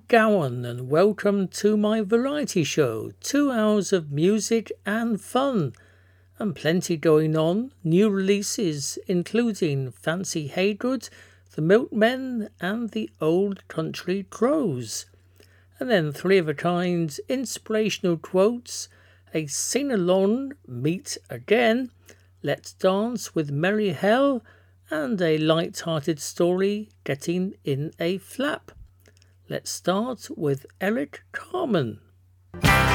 Gowan and welcome to my variety show. 2 hours of music and fun and plenty going on. New releases including Fancy Haygood, The Milkmen and The Old Country Crows. And then 3 of a kind inspirational quotes, a sing-along, Meet Again, Let's Dance with Merry Hell, and a light-hearted story, Getting in a Flap. Let's start with Eric Carmen.